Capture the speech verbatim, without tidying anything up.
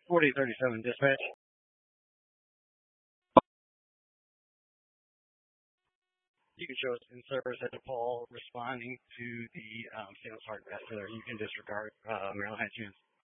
forty thirty-seven dispatch. You can show us in service at DePaul responding to the um, Sales Heart Vascular. You can disregard uh, Maryland Hatchins.